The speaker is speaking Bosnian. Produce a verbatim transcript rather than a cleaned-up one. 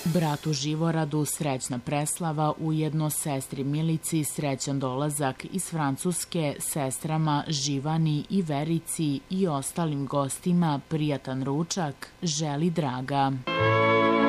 Bratu Živoradu srećna preslava, ujedno sestri Milici srećan dolazak iz Francuske, sestrama Živani i Verici i ostalim gostima prijatan ručak želi Draga.